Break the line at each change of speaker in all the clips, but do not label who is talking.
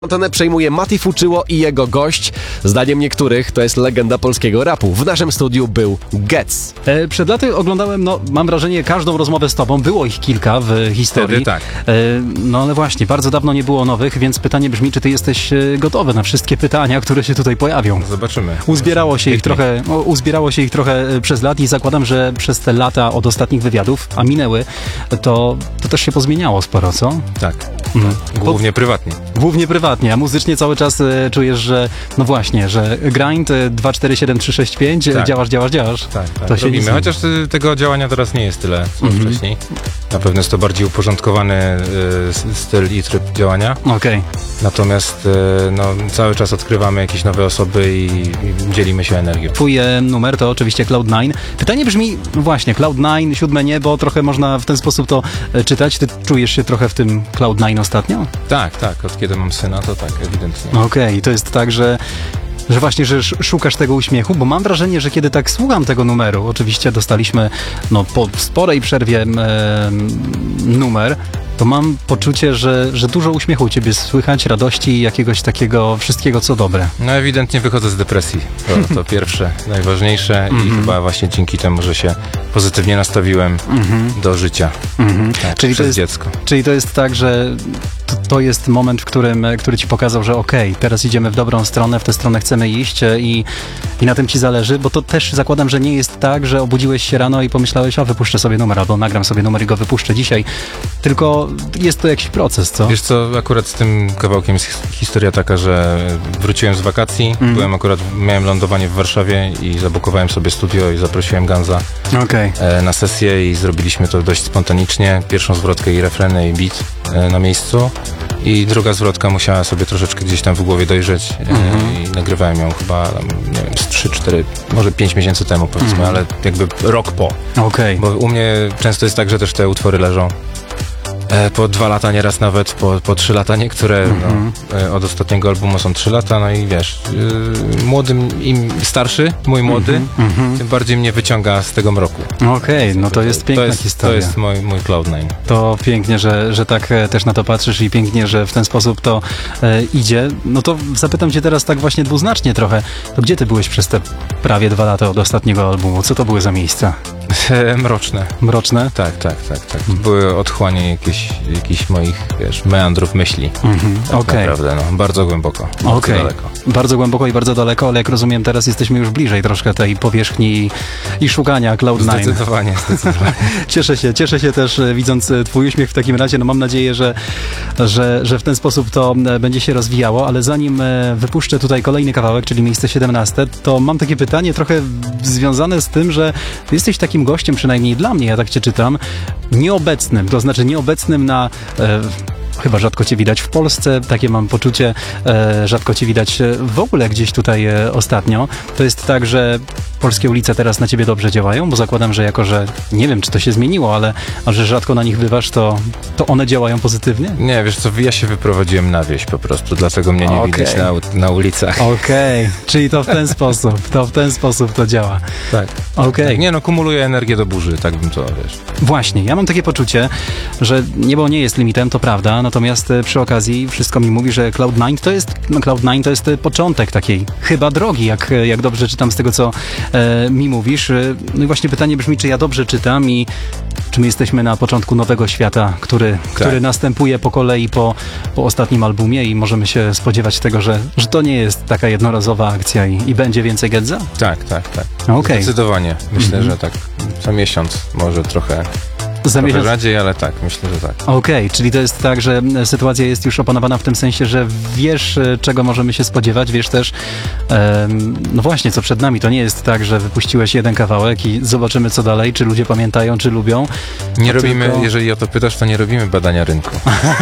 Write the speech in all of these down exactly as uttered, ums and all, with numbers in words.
Antenę przejmuje Mati Fuczyło i jego gość. Zdaniem niektórych to jest legenda polskiego rapu. W naszym studiu był Getz.
E, przed laty oglądałem, no mam wrażenie, każdą rozmowę z tobą. Było ich kilka w historii.
Wtedy tak.
E, no ale właśnie, bardzo dawno nie było nowych, więc pytanie brzmi, czy ty jesteś e, gotowy na wszystkie pytania, które się tutaj pojawią?
Zobaczymy.
Uzbierało się ich
Pięknie.
trochę, o, uzbierało się ich trochę e, przez lat i zakładam, że przez te lata od ostatnich wywiadów, a minęły, to, to też się pozmieniało sporo, co?
Tak.
Mhm.
Głównie prywatnie.
Głównie prywatnie, a muzycznie cały czas e, czujesz, że no właśnie, że grind e, dwa cztery siedem trzy sześć pięć,
Tak.
działasz, działasz, działasz.
Tak, tak.
To się
robimy.
nic-
Chociaż y, tego działania teraz nie jest tyle, co
Mhm.
wcześniej. Na pewno jest to bardziej uporządkowany y, s- styl i tryb działania.
Okej.
Natomiast y, no, cały czas odkrywamy jakieś nowe osoby i, i dzielimy się energią.
Twój e, numer to oczywiście Cloud nine. Pytanie brzmi, no właśnie, Cloud nine, siódme niebo, trochę można w ten sposób to e, czytać. Ty czujesz się trochę w tym Cloud nine ostatnio?
Tak, tak. Od kiedy mam syna, to tak, ewidentnie.
Okej, to jest tak, że że właśnie, że sz- szukasz tego uśmiechu, bo mam wrażenie, że kiedy tak słucham tego numeru, oczywiście dostaliśmy no, po sporej przerwie e, numer, to mam poczucie, że, że dużo uśmiechu u ciebie słychać, radości i jakiegoś takiego wszystkiego, co dobre.
No ewidentnie wychodzę z depresji. To, to pierwsze, najważniejsze i
Mhm.
chyba właśnie dzięki temu, że się pozytywnie nastawiłem
Mhm.
do życia.
Mhm.
Tak,
Czyli to
przez
jest
dziecko.
Czyli to jest tak, że to, to jest moment, w którym, który ci pokazał, że okej, teraz idziemy w dobrą stronę, w tę stronę chcemy iść e, i, i na tym ci zależy, bo to też zakładam, że nie jest tak, że obudziłeś się rano i pomyślałeś, o wypuszczę sobie numer, albo nagram sobie numer i go wypuszczę dzisiaj, tylko jest to jakiś proces, co?
Wiesz co, akurat z tym kawałkiem jest his- historia taka, że wróciłem z wakacji,
Mm.
byłem akurat, miałem lądowanie w Warszawie i zabukowałem sobie studio i zaprosiłem Ganza
Okej.
e, na sesję i zrobiliśmy to dość spontanicznie. Pierwszą zwrotkę i refreny i beat e, na miejscu i druga zwrotka musiała sobie troszeczkę gdzieś tam w głowie dojrzeć e,
Mhm.
i nagrywałem ją chyba, tam, nie wiem, z trzy cztery, może pięć miesięcy temu powiedzmy,
Mhm.
ale jakby rok po.
Okej.
Bo u mnie często jest tak, że też te utwory leżą e, po dwa lata, nieraz nawet po, po trzy lata, niektóre
Mhm.
no, e, od ostatniego albumu są trzy lata, no i wiesz, y, młodym, im starszy, mój młody,
Mhm. Mhm.
tym bardziej mnie wyciąga z tego mroku.
Okej, no to jest piękna
to jest,
historia.
To jest mój, mój Cloud nine.
To pięknie, że, że tak e, też na to patrzysz i pięknie, że w ten sposób to e, idzie. No to zapytam cię teraz tak właśnie dwuznacznie trochę, to gdzie ty byłeś przez te prawie dwa lata od ostatniego albumu? Co to były za miejsca?
Mroczne.
Mroczne?
Tak, tak, tak, tak. To były otchłanie jakichś, jakichś moich, wiesz, meandrów myśli.
Mhm.
Tak
Okej.
naprawdę, no. Bardzo głęboko. Bardzo
Okej.
daleko.
Bardzo głęboko i bardzo daleko, ale jak rozumiem, teraz jesteśmy już bliżej troszkę tej powierzchni i, i szukania Cloud nine.
Zdecydowanie, zdecydowanie.
Cieszę się, cieszę się też e, widząc e, twój uśmiech w takim razie. No mam nadzieję, że, że, że w ten sposób to e, będzie się rozwijało, ale zanim e, wypuszczę tutaj kolejny kawałek, czyli miejsce siedemnaste, to mam takie pytanie trochę związane z tym, że ty jesteś takim gościem, przynajmniej dla mnie, ja tak cię czytam, nieobecnym, to znaczy nieobecnym na... E, Chyba rzadko cię widać w Polsce, takie mam poczucie, e, rzadko cię widać e, w ogóle gdzieś tutaj e, ostatnio. To jest tak, że polskie ulice teraz na ciebie dobrze działają, bo zakładam, że jako, że nie wiem, czy to się zmieniło, ale a że rzadko na nich bywasz, to, to one działają pozytywnie?
Nie, wiesz co, ja się wyprowadziłem na wieś po prostu, dlatego mnie nie
Okej.
widać na, u- na ulicach.
Okej, czyli to w ten sposób, to w ten sposób to działa.
Tak.
Okej.
Tak, nie no, kumuluję energię do burzy, tak bym to, wiesz.
Właśnie, ja mam takie poczucie, że niebo nie jest limitem, to prawda, natomiast e, przy okazji wszystko mi mówi, że Cloud nine to jest, no Cloud nine to jest e, początek takiej chyba drogi, jak, e, jak dobrze czytam z tego, co e, mi mówisz. E, No i właśnie pytanie brzmi, czy ja dobrze czytam i czy my jesteśmy na początku nowego świata, który, który następuje po kolei po, po ostatnim albumie i możemy się spodziewać tego, że, że to nie jest taka jednorazowa akcja i, i będzie więcej Gedza?
Tak, tak, tak.
Okej.
Zdecydowanie. Myślę,
Mhm.
że tak co miesiąc, może trochę,
Za
trochę
miesiąc.
rzadziej, ale tak, myślę, że tak.
Okej, czyli to jest tak, że e, sytuacja jest już opanowana w tym sensie, że wiesz, e, czego możemy się spodziewać, wiesz też, em, no właśnie, co przed nami. To nie jest tak, że wypuściłeś jeden kawałek i zobaczymy, co dalej, czy ludzie pamiętają, czy lubią.
Nie
To
robimy,
tylko-
jeżeli o to pytasz, to nie robimy badania rynku.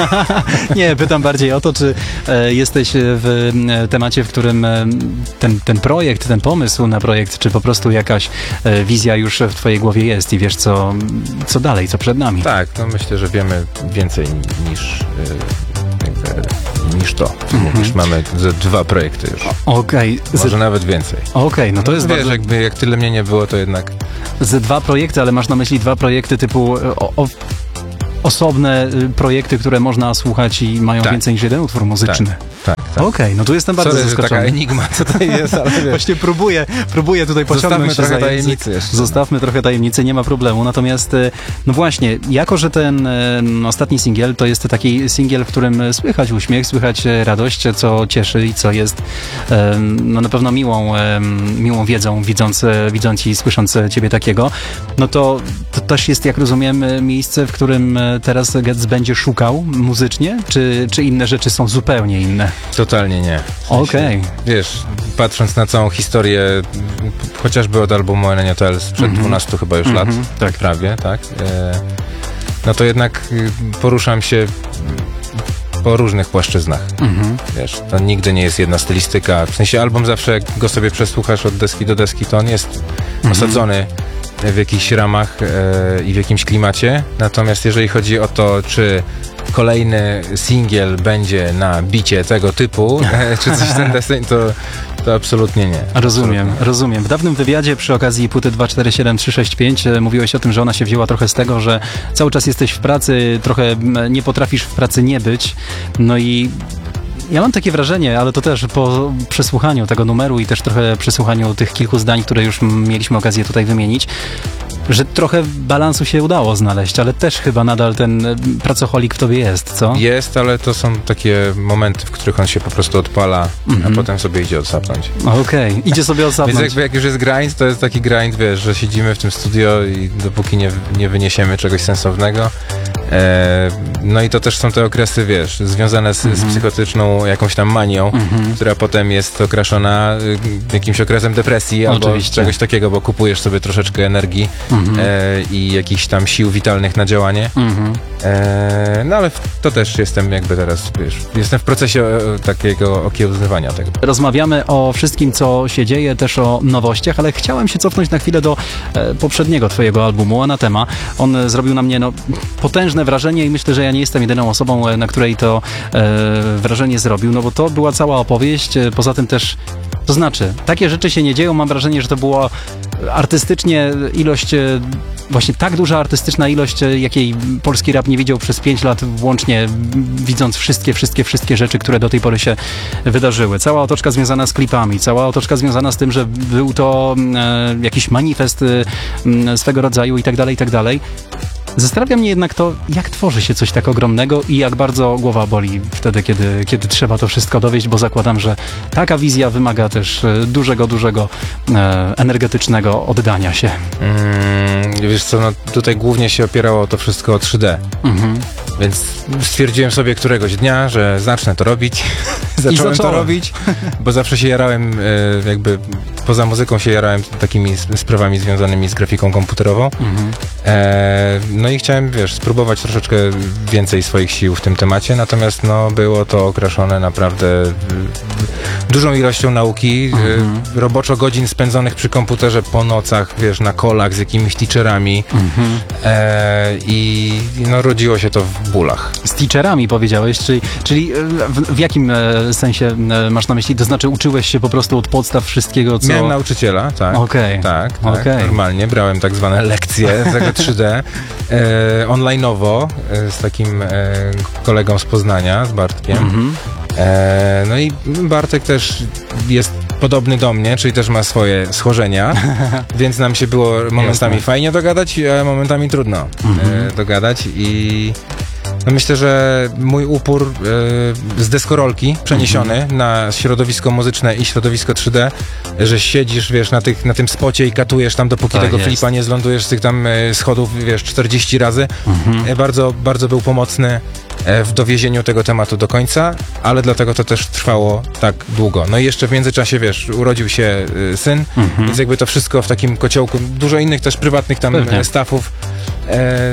Nie, pytam bardziej o to, czy e, jesteś w e, temacie, w którym e, ten, ten projekt, ten pomysł na projekt, czy po prostu jakaś e, wizja już w twojej głowie jest i wiesz, co, co dalej, co przed nami.
Tak, no myślę, że wiemy więcej niż, yy, jakby, niż to.
Mhm.
Mówisz, mamy ze dwa projekty już.
Okej,
Może
z-
nawet więcej.
okej, no to jest
Wiesz,
bardzo...
jakby jak tyle mnie nie było, to jednak
Z dwa projekty, ale masz na myśli dwa projekty typu e, o, o, osobne y, projekty, które można słuchać i mają
Tak.
więcej niż jeden utwór muzyczny.
Tak, tak.
Okej, no tu jestem bardzo
Sorry, że taka
zaskoczony.
enigma tutaj jest, ale wiesz,
Właśnie próbuję, próbuję tutaj pociągnąć
zostawmy
się
trochę
za język.
tajemnicy jeszcze.
Zostawmy trochę tajemnicy, nie ma problemu. Natomiast, e, no właśnie, jako że ten e, ostatni singiel to jest taki singiel, w którym słychać uśmiech, słychać e, radość, co cieszy i co jest e, no na pewno miłą, e, miłą wiedzą, widząc, e, widząc i słysząc ciebie takiego, no to, to też jest, jak rozumiem, e, miejsce, w którym e, teraz Getz będzie szukał muzycznie, czy, czy inne rzeczy są zupełnie inne?
totalnie nie. W sensie,
Okej.
Wiesz, patrząc na całą historię, p- chociażby od albumu Elenia Hotel sprzed
Mhm.
dwunastu chyba już
Mhm,
lat,
tak.
prawie, tak, e, no to jednak y, poruszam się po różnych płaszczyznach.
Mhm.
Wiesz, to nigdy nie jest jedna stylistyka. W sensie album zawsze, jak go sobie przesłuchasz od deski do deski, to on jest
Mhm.
osadzony w jakichś ramach e, i w jakimś klimacie. Natomiast jeżeli chodzi o to, czy kolejny singiel będzie na bicie tego typu, e, czy coś ten deseń, to, to absolutnie nie.
Rozumiem,
Absolutnie.
rozumiem. W dawnym wywiadzie przy okazji płyty dwa cztery siedem trzy sześć pięć e, mówiłeś o tym, że ona się wzięła trochę z tego, że cały czas jesteś w pracy, trochę m, nie potrafisz w pracy nie być. No i ja mam takie wrażenie, ale to też po przesłuchaniu tego numeru i też trochę przesłuchaniu tych kilku zdań, które już m, mieliśmy okazję tutaj wymienić, że trochę balansu się udało znaleźć, ale też chyba nadal ten e, pracoholik w tobie jest, co?
Jest, ale to są takie momenty, w których on się po prostu odpala,
Mhm.
a potem sobie idzie odsapnąć.
Okej, idzie sobie
Więc
odsapnąć.
jakby jak już jest grind, to jest taki grind, wiesz, że siedzimy w tym studio i dopóki nie, nie wyniesiemy czegoś sensownego. E, no i to też są te okresy, wiesz, związane z, z
Mhm.
psychotyczną jakąś tam manią,
Mhm.
która potem jest okraszona y, jakimś okresem depresji albo
Oczywiście.
czegoś takiego, bo kupujesz sobie troszeczkę energii
Mhm.
e, i jakichś tam sił witalnych na działanie.
Mhm.
E, no ale w- to też jestem jakby teraz, wiesz, jestem w procesie e, takiego okiełzywania tego.
Rozmawiamy o wszystkim, co się dzieje, też o nowościach, ale chciałem się cofnąć na chwilę do e, poprzedniego twojego albumu, Anatema. On e, zrobił na mnie no, potężne wrażenie i myślę, że ja nie jestem jedyną osobą, e, na której to e, wrażenie zrobił, no bo to była cała opowieść, e, poza tym też, to znaczy, takie rzeczy się nie dzieją, mam wrażenie, że to było artystycznie ilość, e, właśnie tak duża artystyczna ilość, e, jakiej polski rap nie widział przez pięć lat włącznie, m, widząc wszystkie, wszystkie, wszystkie rzeczy, które do tej pory się wydarzyły. Cała otoczka związana z klipami, cała otoczka związana z tym, że był to e, jakiś manifest e, m, swego rodzaju i tak dalej, i tak dalej. Zastanawia mnie jednak to, jak tworzy się coś tak ogromnego i jak bardzo głowa boli wtedy, kiedy, kiedy trzeba to wszystko dowieść, bo zakładam, że taka wizja wymaga też e, dużego, dużego e, energetycznego oddania się.
Mm, wiesz co, no tutaj głównie się opierało to wszystko o trzy D.
Mhm.
Więc stwierdziłem sobie któregoś dnia, że zacznę to robić. Zacząłem to
zacząłem.
robić, bo zawsze się jarałem, e, jakby poza muzyką się jarałem takimi s- sprawami związanymi z grafiką komputerową.
Mhm.
E, no i chciałem, wiesz, spróbować troszeczkę więcej swoich sił w tym temacie, natomiast no było to okraszone naprawdę e, dużą ilością nauki,
Mhm.
e, roboczo godzin spędzonych przy komputerze po nocach, wiesz, na kolach z jakimiś teacherami
Mhm.
e, i no rodziło się to w bólach.
Z teacherami powiedziałeś, czyli, czyli e, w, w jakim e, sensie e, masz na myśli? To znaczy uczyłeś się po prostu od podstaw wszystkiego, co...
Miałem nauczyciela, tak.
Okej.
Tak, tak,
Okej.
normalnie. Brałem tak zwane lekcje tego trzy D e, online'owo e, z takim e, kolegą z Poznania, z Bartkiem.
Mhm.
E, no i Bartek też jest podobny do mnie, czyli też ma swoje schorzenia, więc nam się było momentami
Jasne.
fajnie dogadać, a momentami trudno
Mhm.
e, dogadać i no myślę, że mój upór e, z deskorolki przeniesiony
Mhm.
na środowisko muzyczne i środowisko trzy D, że siedzisz, wiesz, na, tych, na tym spocie i katujesz tam, dopóki
Tak
tego
jest.
flipa nie zlądujesz z tych tam e, schodów, wiesz, czterdzieści razy,
Mhm.
e, bardzo, bardzo był pomocny e, w dowiezieniu tego tematu do końca, ale dlatego to też trwało tak długo. No i jeszcze w międzyczasie, wiesz, urodził się e, syn,
Mhm.
więc jakby to wszystko w takim kociołku, dużo innych też prywatnych tam
Pewnie.
e, stawów e,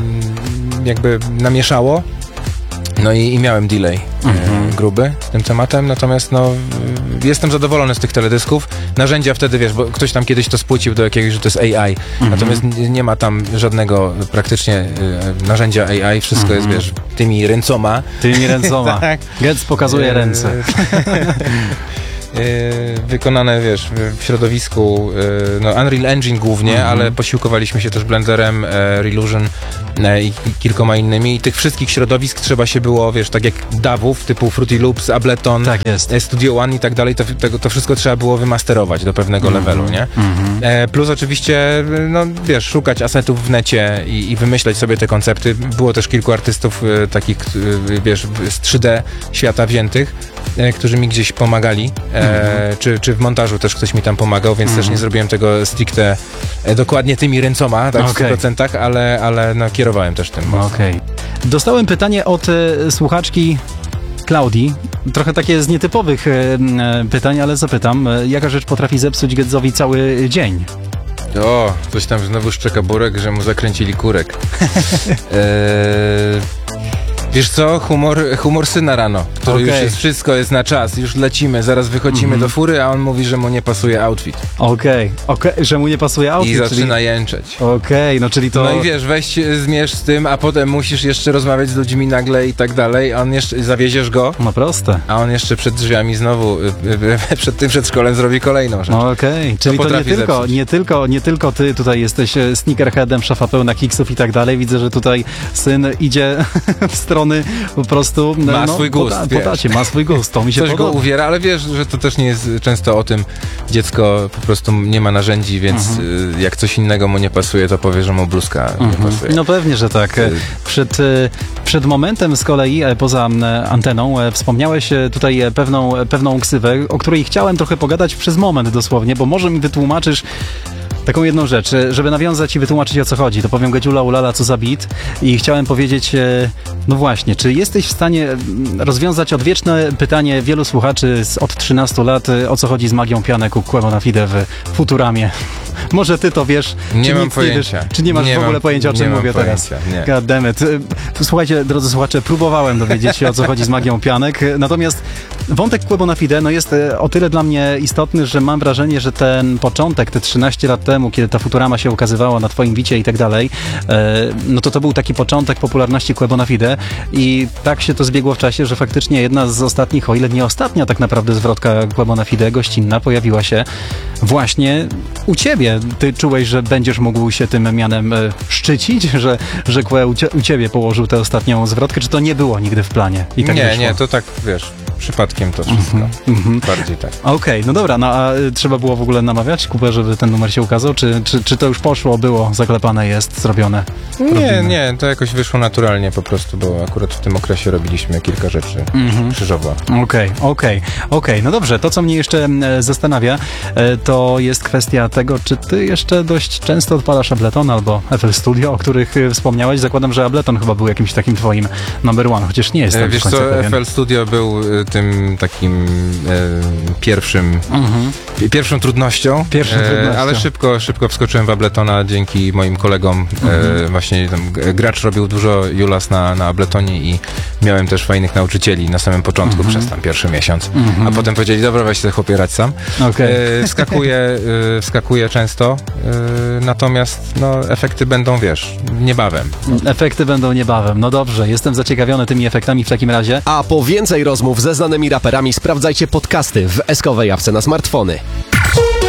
jakby namieszało. No i, i miałem delay
Mhm.
e, gruby z tym tematem, natomiast no y, jestem zadowolony z tych teledysków. Narzędzia wtedy, wiesz, bo ktoś tam kiedyś to spłycił do jakiegoś, że to jest A I,
Mhm.
natomiast nie, nie ma tam żadnego praktycznie y, narzędzia A I, wszystko
Mhm.
jest, wiesz, tymi ręcoma.
Tymi ręcoma.
Tak.
Getz pokazuje
E,
ręce.
wykonane, wiesz, w środowisku y, no Unreal Engine głównie,
Mhm.
ale posiłkowaliśmy się też Blenderem, e, Relusion e, i kilkoma innymi i tych wszystkich środowisk trzeba się było, wiesz, tak jak dawów typu Fruity Loops, Ableton,
Tak jest.
e, Studio One i tak dalej, to, to, to wszystko trzeba było wymasterować do pewnego levelu, nie?
Mhm.
E, plus oczywiście, no wiesz, szukać asetów w necie i, i wymyślać sobie te koncepty. Było też kilku artystów e, takich, e, wiesz, z trzy D świata wziętych, e, którzy mi gdzieś pomagali, e, czy, czy w montażu też ktoś mi tam pomagał, więc też nie zrobiłem tego stricte e, dokładnie tymi ręcoma, tak w stu
Okej.
procentach, ale, ale no, kierowałem też tym.
Okej. Dostałem pytanie od e, słuchaczki Klaudii. Trochę takie z nietypowych e, m, e, pytań, ale zapytam. E, jaka rzecz potrafi zepsuć Gedzowi cały dzień?
O, coś tam znowu szczeka burek, że mu zakręcili kurek. eee, wiesz co, humor, humor syna rano, który już
Okej.
jest, wszystko jest na czas, już lecimy, zaraz wychodzimy do fury, a on mówi, że mu nie pasuje outfit
Okej, okej, że mu nie pasuje outfit,
i zaczyna
czyli...
jęczeć.
Okej, no czyli to...
No i wiesz, weź się zmierz z tym, a potem musisz jeszcze rozmawiać z ludźmi nagle i tak dalej, a on jeszcze, zawieziesz go,
No proste.
a on jeszcze przed drzwiami znowu, y, y, przed tym przedszkolem zrobi kolejną rzecz.
No okej, czyli to nie
potrafi
tylko,
zepsuć.
nie, tylko, nie tylko ty tutaj jesteś e, sneakerheadem, szafa pełna kiksów i tak dalej. Widzę, że tutaj syn idzie w strony po prostu...
Ma swój gust,
poda,
wiesz.
podacie, ma swój gust, to mi się
Coś go
podoba.
uwiera, ale wiesz, że to też nie jest często o tym, dziecko po prostu nie ma narzędzi, więc y, jak coś innego mu nie pasuje, to powie, że mu bluzka nie pasuje.
No pewnie, że tak. E, Przed, e, przed momentem z kolei, e, poza e, anteną, e, wspomniałeś e, tutaj e, pewną, e, pewną ksywę, o której chciałem trochę pogadać przez moment dosłownie, bo może mi wytłumaczysz taką jedną rzecz, e, żeby nawiązać i wytłumaczyć, o co chodzi. To powiem Gedziula ulala, co za bit. I chciałem powiedzieć, e, no właśnie, czy jesteś w stanie mm, rozwiązać odwieczne pytanie wielu słuchaczy z, od trzynastu lat, e, o co chodzi z magią pianek u Quebo na Fide w Futuramie? Może ty to wiesz,
Nie
czy
mam
nic
pojęcia.
Nie wiesz, czy nie masz
Nie
w ogóle
mam-
pojęcia, o
nie
czym
mam
mówię teraz?
pojęcia, nie.
God damn it. Y, Słuchajcie, drodzy słuchacze, próbowałem dowiedzieć się, o co chodzi z magią pianek, natomiast wątek Quebo na Fide no jest e, o tyle dla mnie istotny, że mam wrażenie, że ten początek, te trzynaście lat temu, kiedy ta Futurama się ukazywała na twoim bicie i tak dalej, e, no to to był taki początek popularności Quebo na Fide i tak się to zbiegło w czasie, że faktycznie jedna z ostatnich, o ile nie ostatnia tak naprawdę zwrotka Quebo na Fide, gościnna, pojawiła się właśnie u ciebie. Ty czułeś, że będziesz mógł się tym mianem e, szczycić, że, że Kłe u, cie, u ciebie położył tę ostatnią zwrotkę, czy to nie było nigdy w planie? I tak
nie,
wyszło?
nie, to tak, wiesz, przypadkiem to wszystko.
Mhm.
Bardziej tak.
Okej, no dobra, no a y, trzeba było w ogóle namawiać Kubę, żeby ten numer się ukazał, czy, czy, czy to już poszło, było, zaklepane jest, zrobione?
Nie,
Robimy.
nie, to jakoś wyszło naturalnie po prostu, bo akurat w tym okresie robiliśmy kilka rzeczy
Mhm.
krzyżowo.
Okej, okej, okej. No dobrze, to co mnie jeszcze e, zastanawia, e, to jest kwestia tego, czy ty jeszcze dość często odpalasz Ableton albo F L Studio, o których e, wspomniałeś. Zakładam, że Ableton chyba był jakimś takim twoim number one, chociaż nie jestem
E, Wiesz
do końca
co,
pewien.
F L Studio był e, tym takim e, pierwszym,
Mhm.
pi- pierwszą trudnością,
Pierwszą
e,
trudnością.
ale szybko, szybko wskoczyłem w Abletona dzięki moim kolegom.
Mhm.
E, właśnie tam g- gracz robił dużo Julas na, na Abletonie i miałem też fajnych nauczycieli na samym początku,
Mhm.
przez tam pierwszy miesiąc. A potem powiedzieli, dobra, weź sobie chłopie radź sam.
Okej.
E, wskakuję, e, wskakuję często, e, natomiast no, efekty będą, wiesz, niebawem.
Efekty będą niebawem. No dobrze, jestem zaciekawiony tymi efektami w takim razie.
A po więcej rozmów ze znanymi raperami sprawdzajcie podcasty w eskowej jawce na smartfony.